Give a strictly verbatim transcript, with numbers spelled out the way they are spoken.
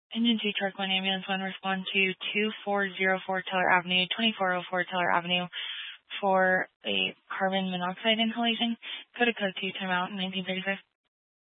Engine two, Truck one, Ambulance one, respond to two four zero four Teller Avenue, twenty-four oh four Teller Avenue for a carbon monoxide inhalation. Code of code two, timeout, nineteen thirty-five.